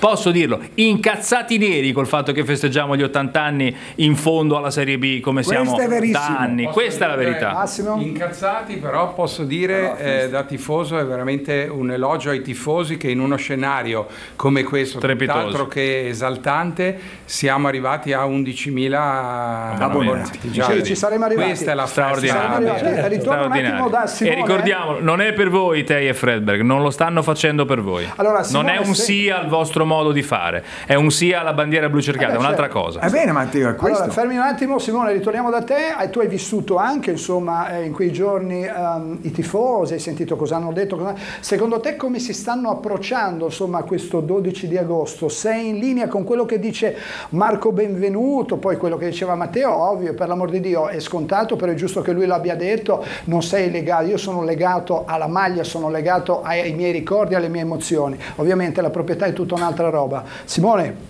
posso dirlo, incazzati neri col fatto che festeggiamo gli 80 anni in fondo alla Serie B come siamo da anni. Questa è la verità. Massimo? Incazzati, però posso dire da tifoso è veramente un elogio ai tifosi che in uno scenario come questo, tutt'altro che esaltante, siamo arrivati a 11.000 abbonati. Ci saremo arrivati. Questa è la straordinaria. Ritorno un attimo da Simone. E ricordiamolo, non è per voi Tei e Fredberg, non lo stanno facendo per voi. Allora, Simone, non è un sì al vostro modo di fare, è un sì alla bandiera blu cerchiata, è un'altra cosa. È bene Matteo, è questo. Allora, fermi un attimo Simone, ritorniamo da te. Tu hai vissuto anche insomma in quei giorni i tifosi, hai sentito cosa hanno detto. Secondo te come si stanno approcciando insomma a questo 12 di agosto? Sei in linea con quello che dice Marco Benvenuto, poi quello che diceva Matteo, ovvio, per l'amor di Dio è scontato, però è giusto che lui l'abbia detto, non sei legato, io sono legato alla maglia, sono legato ai miei ricordi, alle mie emozioni, ovviamente la proprietà è tutta un'altra roba. Simone?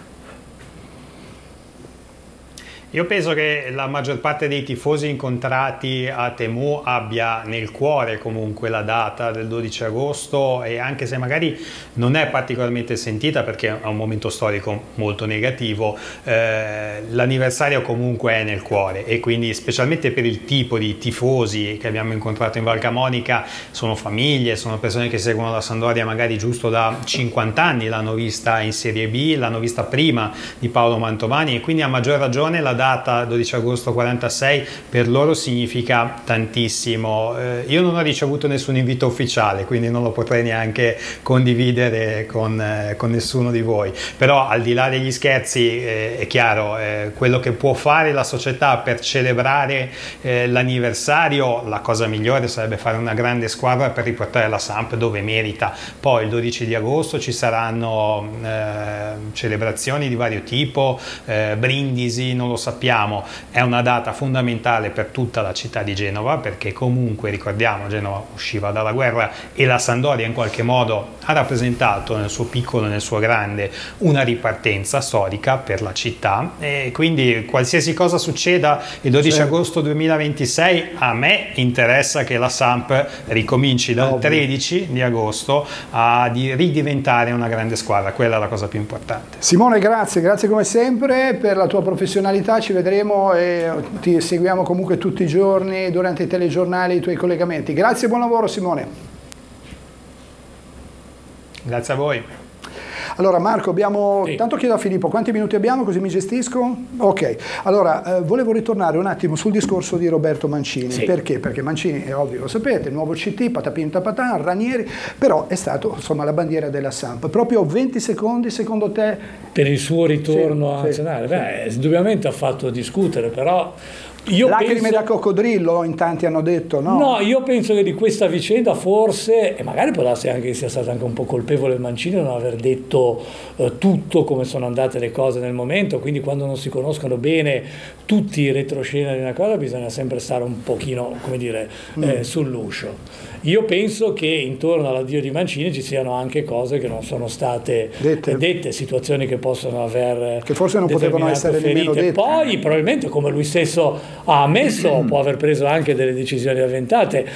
Io penso che la maggior parte dei tifosi incontrati a Temu abbia nel cuore comunque la data del 12 agosto e anche se magari non è particolarmente sentita perché è un momento storico molto negativo, l'anniversario comunque è nel cuore e quindi specialmente per il tipo di tifosi che abbiamo incontrato in Val Camonica, sono famiglie, sono persone che seguono la Sampdoria magari giusto da 50 anni, l'hanno vista in Serie B, l'hanno vista prima di Paolo Mantovani e quindi a maggior ragione la data 12 agosto 46 per loro significa tantissimo. Io non ho ricevuto nessun invito ufficiale, quindi non lo potrei neanche condividere con nessuno di voi, però al di là degli scherzi è chiaro, quello che può fare la società per celebrare l'anniversario, la cosa migliore sarebbe fare una grande squadra per riportare la Samp dove merita. Poi il 12 di agosto ci saranno celebrazioni di vario tipo, brindisi, non lo sappiamo, è una data fondamentale per tutta la città di Genova perché comunque ricordiamo Genova usciva dalla guerra e la Sampdoria in qualche modo ha rappresentato nel suo piccolo e nel suo grande una ripartenza storica per la città e quindi qualsiasi cosa succeda il 12 agosto 2026 a me interessa che la Samp ricominci dal 13 di agosto a ridiventare una grande squadra, quella è la cosa più importante. Simone, grazie come sempre per la tua professionalità, ci vedremo e ti seguiamo comunque tutti i giorni durante i telegiornali, i tuoi collegamenti. Grazie e buon lavoro Simone. Grazie a voi. Allora Marco, tanto chiedo a Filippo quanti minuti abbiamo così mi gestisco? Ok, allora volevo ritornare un attimo sul discorso di Roberto Mancini. Perché? Perché Mancini è ovvio, lo sapete, il nuovo CT, patapin tapatan, Ranieri, però è stato insomma la bandiera della Samp. Proprio 20 secondi secondo te? Per il suo ritorno a nazionale? Beh, indubbiamente ha fatto discutere, però... Lacrime da coccodrillo, in tanti hanno detto, no? No, io penso che di questa vicenda forse, e magari può darsi anche che sia stato anche un po' colpevole il Mancini non aver detto tutto come sono andate le cose nel momento, quindi quando non si conoscono bene tutti i retroscena di una cosa bisogna sempre stare un pochino, come dire, sull'uscio. Io penso che intorno all'addio di Mancini ci siano anche cose che non sono state dette, situazioni che possono aver che forse non potevano essere nemmeno dette. Poi probabilmente, come lui stesso ha ammesso, può aver preso anche delle decisioni avventate,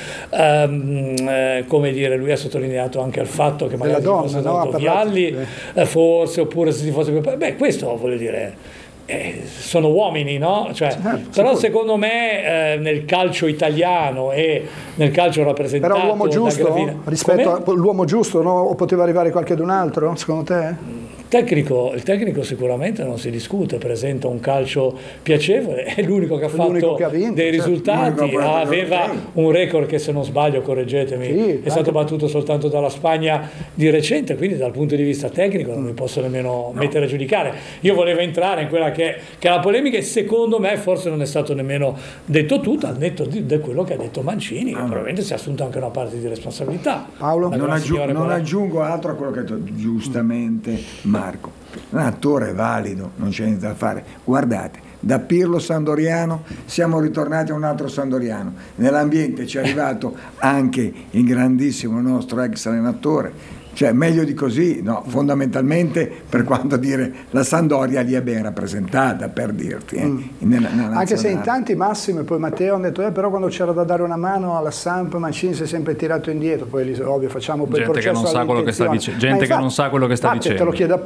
come dire, lui ha sottolineato anche il fatto che magari si fosse dato Vialli, forse, oppure se si fosse... Beh, questo vuol dire... sono uomini, no? Cioè, però secondo me nel calcio italiano e nel calcio rappresentato però l'uomo giusto rispetto all'uomo giusto, no? O poteva arrivare qualche d'un altro secondo te? Il tecnico sicuramente non si discute, presenta un calcio piacevole, è l'unico che ha fatto dei risultati, aveva un record che se non sbaglio, correggetemi, è stato battuto soltanto dalla Spagna di recente, quindi dal punto di vista tecnico non mi posso nemmeno mettere a giudicare. Io volevo entrare in quella che è la polemica e secondo me forse non è stato nemmeno detto tutto, al netto di quello che ha detto Mancini, che probabilmente si è assunto anche una parte di responsabilità. Paolo? Non aggiungo altro a quello che ha detto giustamente Marco, un attore valido, non c'è niente da fare. Guardate, da Pirlo Sandoriano siamo ritornati a un altro Sandoriano, nell'ambiente ci è arrivato anche il grandissimo nostro ex allenatore, cioè meglio di così, no, fondamentalmente per quanto dire la Sampdoria lì è ben rappresentata, per dirti, nella anche se in tanti, Massimo e poi Matteo hanno detto però quando c'era da dare una mano alla Samp Mancini si è sempre tirato indietro, poi ovvio facciamo per il processo che non sa quello che sta dicendo, gente che non sa quello che sta dicendo, te lo chiedo